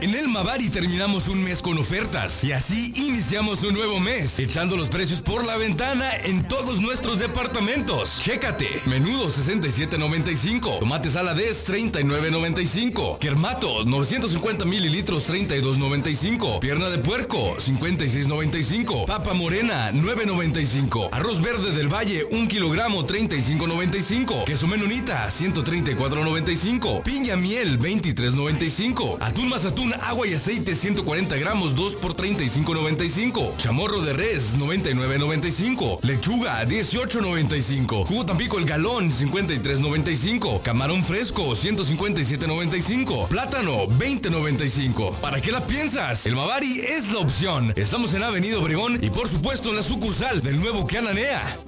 En el Mavari terminamos un mes con ofertas y así iniciamos un nuevo mes, echando los precios por la ventana en todos nuestros departamentos. Chécate, menudo 67.95, tomate saladez 39.95, Kermato 950 mililitros 32.95, pierna de puerco 56.95, papa morena 9.95, arroz verde del Valle 1 kilogramo 35.95, queso menonita 134.95, piña miel 23.95, atún mazatún agua y aceite 140 gramos 2 por 35.95, chamorro de res 99.95, lechuga 18.95, jugo Tampico el galón 53.95, camarón fresco 157.95, plátano 20.95. ¿Para qué la piensas? El Mavari es la opción. Estamos en Avenida Obregón y por supuesto en la sucursal del nuevo Cananea.